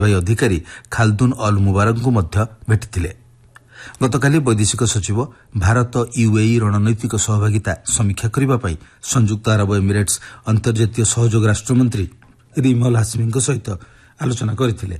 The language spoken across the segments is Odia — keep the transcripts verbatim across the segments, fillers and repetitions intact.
ଅଧିକାରୀ ଖାଲଦୁନ୍ ଅଲ୍ ମୁବାରକଙ୍କୁ ମଧ୍ୟ ଭେଟିଥିଲେ। ଗତକାଲି ବୈଦେଶିକ ସଚିବ ଭାରତ ୟୁଏଇ ରଣନୈତିକ ସହଭାଗିତା ସମୀକ୍ଷା କରିବା ପାଇଁ ସଂଯୁକ୍ତ ଆରବ ଏମିରେଟ୍ସ ଅନ୍ତର୍ଜାତୀୟ ସହଯୋଗ ରାଷ୍ଟ୍ରମନ୍ତ୍ରୀ ରିମଲ ହାସମିଙ୍କ ସହିତ ଆଲୋଚନା କରିଥିଲେ।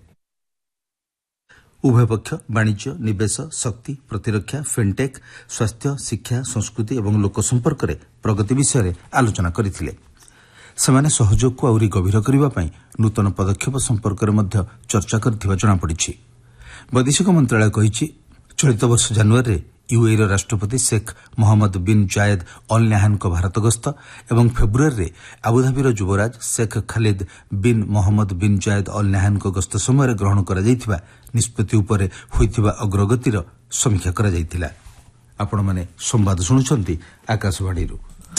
ଉଭୟ ପକ୍ଷ ବାଣିଜ୍ୟ, ନିବେଶ, ଶକ୍ତି, ପ୍ରତିରକ୍ଷା, ଫିନ୍ଟେକ୍, ସ୍ୱାସ୍ଥ୍ୟ, ଶିକ୍ଷା, ସଂସ୍କୃତି ଏବଂ ଲୋକ ସମ୍ପର୍କରେ ପ୍ରଗତି ବିଷୟରେ ଆଲୋଚନା କରିଥିଲେ। ସେମାନେ ସହଯୋଗକୁ ଆହୁରି ଗଭୀର କରିବା ପାଇଁ ନୂତନ ପଦକ୍ଷେପ ସମ୍ପର୍କରେ ମଧ୍ୟ ଚର୍ଚ୍ଚା କରିଥିବା ଜଣାପଡ଼ିଛି। ବୈଦେଶିକ ମନ୍ତ୍ରଣାଳୟ କହିଛି, ଚଳିତ ବର୍ଷ ଜାନୁଆରୀରେ ୟୁଏଇର ରାଷ୍ଟ୍ରପତି Sheikh Mohammed bin Zayed Al ନାହ୍ୟାନ୍ଙ୍କ Bharat ଗସ୍ତ ଏବଂ ଫେବୃଆରୀରେ ଆବୁଧାବିର ଯୁବରାଜ Sheikh Khalid bin Mohammed bin Zayed Al ନାହ୍ୟାନ୍ଙ୍କ ଗସ୍ତ ସମୟରେ ଗ୍ରହଣ କରାଯାଇଥିବା ନିଷ୍ପତ୍ତି ଉପରେ ହୋଇଥିବା ଅଗ୍ରଗତିର ସମୀକ୍ଷା କରାଯାଇଥିଲା। ଆପଣମାନେ ସମ୍ବାଦ ଶୁଣୁଛନ୍ତି ଆକାଶବାଣୀରୁ।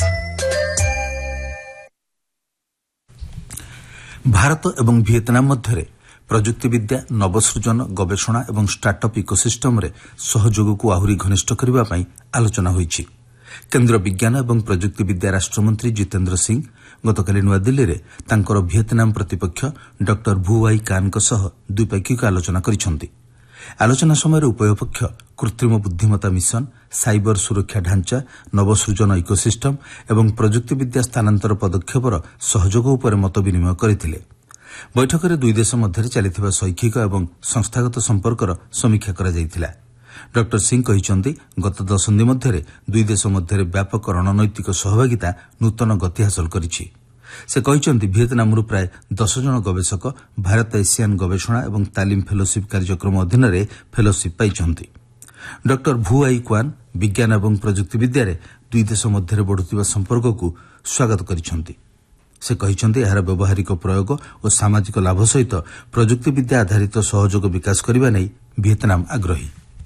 ଭାରତ ଏବଂ ଭିଏତନାମ ମଧ୍ୟରେ ପ୍ରଯୁକ୍ତିବିଦ୍ୟା, ନବସୃଜନ, ଗବେଷଣା ଏବଂ ଷ୍ଟାର୍ଟଅପ୍ ଇକୋସିଷ୍ଟମରେ ସହଯୋଗକୁ ଆହୁରି ଘନିଷ୍ଠ କରିବା ପାଇଁ ଆଲୋଚନା ହୋଇଛି। କେନ୍ଦ୍ର ବିଜ୍ଞାନ ଏବଂ ପ୍ରଯୁକ୍ତିବିଦ୍ୟା ରାଷ୍ଟ୍ରମନ୍ତ୍ରୀ ଜିତେନ୍ଦ୍ର ସିଂ ଗତକାଲି ନୂଆଦିଲ୍ଲୀରେ ତାଙ୍କର ଭିଏତନାମ ପ୍ରତିପକ୍ଷ ଡକ୍ଟର ଭୁ ୱାଇ କାନ୍ଙ୍କ ସହ ଦ୍ୱିପାକ୍ଷିକ ଆଲୋଚନା କରିଛନ୍ତି। ଆଲୋଚନା ସମୟରେ ଉଭୟ ପକ୍ଷ କୃତ୍ରିମ ବୁଦ୍ଧିମତ୍ତା ମିଶନ, ସାଇବର ସୁରକ୍ଷା ଢାଞ୍ଚା, ନବସୃଜନ ଇକୋସିଷ୍ଟମ ଏବଂ ପ୍ରଯୁକ୍ତିବିଦ୍ୟା ସ୍ଥାନାନ୍ତର ପଦକ୍ଷେପର ସହଯୋଗ ଉପରେ ମତ ବିନିମୟ କରିଥିଲେ। ବୈଠକରେ ଦୁଇ ଦେଶ ମଧ୍ୟରେ ଚାଲିଥିବା ଶୈକ୍ଷିକ ଏବଂ ସଂସ୍ଥାଗତ ସମ୍ପର୍କର ସମୀକ୍ଷା କରାଯାଇଥିଲା। ଡକ୍ଟର ସିଂ କହିଛନ୍ତି, ଗତ ଦଶନ୍ଧି ମଧ୍ୟରେ ଦୁଇ ଦେଶ ମଧ୍ୟରେ ବ୍ୟାପକ ରଣନୈତିକ ସହଭାଗିତା ନୂତନ ଗତି ହାସଲ କରିଛି। ସେ କହିଛନ୍ତି, ଭିଏତନାମରୁ ପ୍ରାୟ ଦଶ ଜଣ ଗବେଷକ ଭାରତ ଏସିଆନ୍ ଗବେଷଣା ଏବଂ ତାଲିମ ଫେଲୋସିପ୍ କାର୍ଯ୍ୟକ୍ରମ ଅଧୀନରେ ଫେଲୋସିପ୍ ପାଇଛନ୍ତି। ଡକ୍ଟର ଭୁ ୱାଇ କ୍ୱାନ୍ ବିଜ୍ଞାନ ଏବଂ ପ୍ରଯୁକ୍ତିବିଦ୍ୟାରେ ଦୁଇ ଦେଶ ମଧ୍ୟରେ ବଢ଼ୁଥିବା ସମ୍ପର୍କକୁ ସ୍ୱାଗତ କରିଛନ୍ତି। ସେ କହିଛନ୍ତି, ଏହାର ବ୍ୟବହାରିକ ପ୍ରୟୋଗ ଓ ସାମାଜିକ ଲାଭ ସହିତ ପ୍ରଯୁକ୍ତିବିଦ୍ୟା ଆଧାରିତ ସହଯୋଗ ବିକାଶ କରିବା ନେଇ ଭିଏତନାମ ଆଗ୍ରହୀ।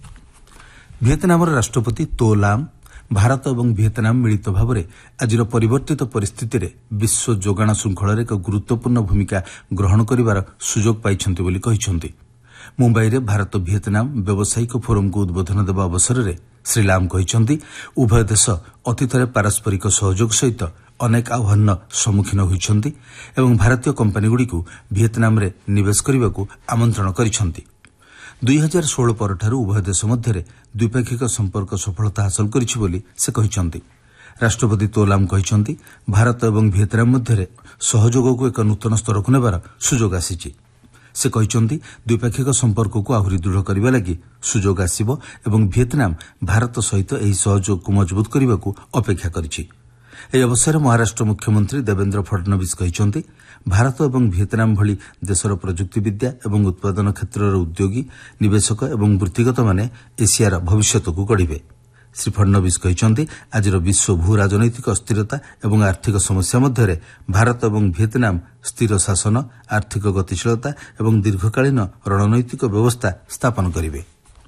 ଭିଏତନାମର ରାଷ୍ଟ୍ରପତି ତୋ ଲାମ୍ ଭାରତ ଏବଂ ଭିଏତନାମ ମିଳିତ ଭାବରେ ଆଜିର ପରିବର୍ତ୍ତିତ ପରିସ୍ଥିତିରେ ବିଶ୍ୱ ଯୋଗାଣ ଶୃଙ୍ଖଳରେ ଏକ ଗୁରୁତ୍ୱପୂର୍ଣ୍ଣ ଭୂମିକା ଗ୍ରହଣ କରିବାର ସୁଯୋଗ ପାଇଛନ୍ତି ବୋଲି କହିଛନ୍ତି। ମୁମ୍ବାଇରେ ଭାରତ ଭିଏତନାମ ବ୍ୟବସାୟିକ ଫୋରମକୁ ଉଦ୍ବୋଧନ ଦେବା ଅବସରରେ ଶ୍ରୀ ଲାମ୍ କହିଛନ୍ତି, ଉଭୟ ଦେଶ ଅତୀତରେ ପାରସ୍ପରିକ ସହଯୋଗ ସହିତ ଅନେକ ଆହ୍ୱାନର ସମ୍ମୁଖୀନ ହୋଇଛନ୍ତି ଏବଂ ଭାରତୀୟ କମ୍ପାନୀଗୁଡ଼ିକୁ ଭିଏତନାମରେ ନିବେଶ କରିବାକୁ ଆମନ୍ତ୍ରଣ କରିଛନ୍ତି। ଦୁଇ ହଜାର ଷୋହଳ ପରଠାରୁ ଉଭୟ ଦେଶ ମଧ୍ୟରେ ଦ୍ୱିପାକ୍ଷିକ ସମ୍ପର୍କ ସଫଳତା ହାସଲ କରିଛି ବୋଲି ସେ କହିଛନ୍ତି। ରାଷ୍ଟ୍ରପତି ତୋ ଲାମ୍ କହିଛନ୍ତି, ଭାରତ ଏବଂ ଭିଏତନାମ ମଧ୍ୟରେ ସହଯୋଗକୁ ଏକ ନୂତନ ସ୍ତରକୁ ନେବାର ସୁଯୋଗ ଆସିଛି। ସେ କହିଛନ୍ତି, ଦ୍ୱିପାକ୍ଷିକ ସମ୍ପର୍କକୁ ଆହୁରି ଦୃଢ଼ କରିବା ଲାଗି ସୁଯୋଗ ଆସିବ ଏବଂ ଭିଏତନାମ ଭାରତ ସହିତ ଏହି ସହଯୋଗକୁ ମଜବୁତ କରିବାକୁ ଅପେକ୍ଷା କରିଛି। ଏହି ଅବସରରେ ମହାରାଷ୍ଟ୍ର ମୁଖ୍ୟମନ୍ତ୍ରୀ ଦେବେନ୍ଦ୍ର ଫଡନବିସ୍ କହିଛନ୍ତି, ଭାରତ ଏବଂ ଭିଏତନାମ ଭଳି ଦେଶର ପ୍ରଯୁକ୍ତିବିଦ୍ୟା ଏବଂ ଉତ୍ପାଦନ କ୍ଷେତ୍ରର ଉଦ୍ୟୋଗୀ, ନିବେଶକ ଏବଂ ବୃତ୍ତିଗତମାନେ ଏସିଆର ଭବିଷ୍ୟତକୁ ଗଢ଼ିବେ। ଶ୍ରୀ ଫଡନବିସ୍ କହିଛନ୍ତି, ଆଜିର ବିଶ୍ୱ ଭୂ ରାଜନୈତିକ ଅସ୍ଥିରତା ଏବଂ ଆର୍ଥିକ ସମସ୍ୟା ମଧ୍ୟରେ ଭାରତ ଏବଂ ଭିଏତନାମ ସ୍ଥିର ଶାସନ, ଆର୍ଥିକ ଗତିଶୀଳତା ଏବଂ ଦୀର୍ଘକାଳୀନ ରଣନୈତିକ ବ୍ୟବସ୍ଥା ସ୍ଥାପନ କରିବେ।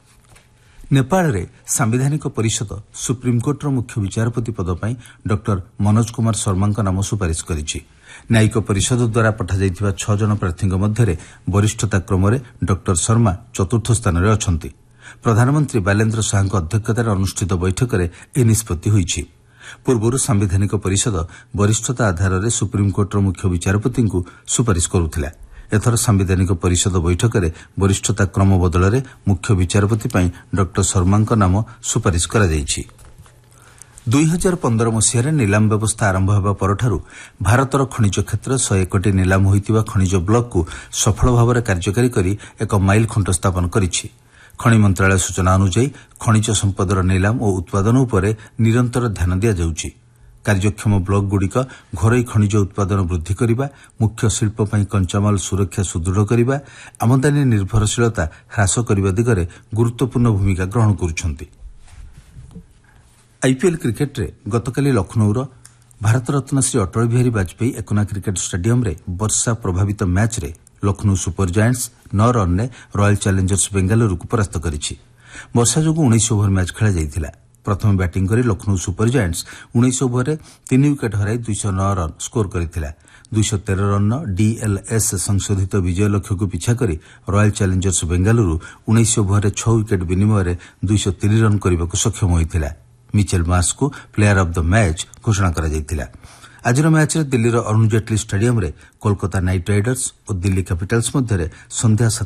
ନେପାଳରେ ସାମ୍ବିଧାନିକ ପରିଷଦ ସୁପ୍ରିମକୋର୍ଟର ମୁଖ୍ୟ ବିଚାରପତି ପଦ ପାଇଁ ଡକ୍ଟର ମନୋଜ କୁମାର ଶର୍ମାଙ୍କ ନାମ ସୁପାରିଶ କରିଛି। ନ୍ୟାୟିକ ପରିଷଦ ଦ୍ୱାରା ପଠାଯାଇଥିବା ଛଅ ଜଣ ପ୍ରାର୍ଥୀଙ୍କ ମଧ୍ୟରେ ବରିଷ୍ଠତା କ୍ରମରେ ଡକ୍ଟର ଶର୍ମା ଚତୁର୍ଥ ସ୍ଥାନରେ ଅଛନ୍ତି। ପ୍ରଧାନମନ୍ତ୍ରୀ ବାଲେନ୍ଦ୍ର ଶାହଙ୍କ ଅଧ୍ୟକ୍ଷତାରେ ଅନୁଷ୍ଠିତ ବୈଠକରେ ଏହି ନିଷ୍ପତ୍ତି ହୋଇଛି। ପୂର୍ବରୁ ସାମ୍ବିଧାନିକ ପରିଷଦ ବରିଷ୍ଠତା ଆଧାରରେ ସୁପ୍ରିମକୋର୍ଟର ମୁଖ୍ୟ ବିଚାରପତିଙ୍କୁ ସୁପାରିଶ କରୁଥିଲା। ଏଥର ସାମ୍ବିଧାନିକ ପରିଷଦ ବୈଠକରେ ବରିଷ୍ଠତା କ୍ରମ ବଦଳରେ ମୁଖ୍ୟ ବିଚାରପତି ପାଇଁ ଡକ୍ଟର ଶର୍ମାଙ୍କ ନାମ ସୁପାରିଶ କରାଯାଇଛି। ଦୁଇ ହଜାର ପନ୍ଦର ମସିହାରେ ନିଲାମ ବ୍ୟବସ୍ଥା ଆରମ୍ଭ ହେବା ପରଠାରୁ ଭାରତର ଖଣିଜ କ୍ଷେତ୍ର ଶହେ କୋଟି ନିଲାମ ହୋଇଥିବା ଖଣିଜ ବ୍ଲକକୁ ସଫଳ ଭାବରେ କାର୍ଯ୍ୟକାରୀ କରି ଏକ ମାଇଲ ଖୁଣ୍ଟ ସ୍ଥାପନ କରିଛି। ଖଣି ମନ୍ତ୍ରଣାଳୟ ସୂଚନା ଅନୁଯାୟୀ ଖଣିଜ ସମ୍ପଦର ନିଲାମ ଓ ଉତ୍ପାଦନ ଉପରେ ନିରନ୍ତର ଧ୍ୟାନ ଦିଆଯାଉଛି। କାର୍ଯ୍ୟକ୍ଷମ ବ୍ଲକଗୁଡ଼ିକ ଘରୋଇ ଖଣିଜ ଉତ୍ପାଦନ ବୃଦ୍ଧି କରିବା, ମୁଖ୍ୟ ଶିଳ୍ପ ପାଇଁ କଞ୍ଚାମାଲ ସୁରକ୍ଷା ସୁଦୃଢ଼ କରିବା, ଆମଦାନୀ ନିର୍ଭରଶୀଳତା ହ୍ରାସ କରିବା ଦିଗରେ ଗୁରୁତ୍ୱପୂର୍ଣ୍ଣ ଭୂମିକା ଗ୍ରହଣ କରୁଛନ୍ତି। ଆଇପିଏଲ୍ କ୍ରିକେଟରେ ଗତକାଲି ଲକ୍ଷ୍ନୌର ଭାରତରତ୍ନ ଶ୍ରୀ ଅଟଳ ବିହାରୀ ବାଜପେୟୀ ଏକନା କ୍ରିକେଟ ଷ୍ଟାଡିୟମରେ ବର୍ଷା ପ୍ରଭାବିତ ମ୍ୟାଚ୍ରେ ଲକ୍ଷ୍ନୌ ସୁପର ଜାଏଣ୍ଟସ୍ ନଅ ରନ୍ରେ ରୟାଲ ଚ୍ୟାଲେଞ୍ଜର୍ସ ବେଙ୍ଗାଲୁରୁକୁ ପରାସ୍ତ କରିଛି। ବର୍ଷା ଯୋଗୁଁ ଉଣେଇଶ ଓଭର ମ୍ୟାଚ୍ ଖେଳାଯାଇଥିଲା। ପ୍ରଥମେ ବ୍ୟାଟିଂ କରି ଲକ୍ଷ୍ନୌ ସୁପର ଜାଏଣ୍ଟସ୍ ଉଣେଇଶ ଓଭରରେ ତିନି ୱିକେଟ୍ ହରାଇ ଦୁଇଶହ ନଅ ରନ୍ ସ୍କୋର କରିଥିଲା। ଦୁଇଶହ ତେର ରନ୍ର ଡିଏଲ୍ଏସ୍ ସଂଶୋଧିତ ବିଜୟ ଲକ୍ଷ୍ୟକୁ ପିଛା କରି ରୟାଲ ଚ୍ୟାଲେଞ୍ଜର୍ସ ବେଙ୍ଗାଲୁରୁ ଉଣେଇଶ ଓଭରରେ ଛଅ ୱିକେଟ୍ ବିନିମୟରେ ଦୁଇଶହ ତିନି ରନ୍ କରିବାକୁ ସକ୍ଷମ ହୋଇଥିଲା। Mitchell ମାର୍ସଙ୍କୁ player of the match ଘୋଷଣା କରାଯାଇଥିଲା। ଆଜିର ମ୍ୟାଚ୍ରେ ଦିଲ୍ଲୀର ଅରୁଣ ଜେଟ୍ଲୀ ଷ୍ଟାଡିୟମ୍ରେ କୋଲକାତା ନାଇଟ୍ ରାଇଡର୍ସ ଓ ଦିଲ୍ଲୀ କ୍ୟାପିଟାଲ୍ସ ମଧ୍ୟରେ ସନ୍ଧ୍ୟା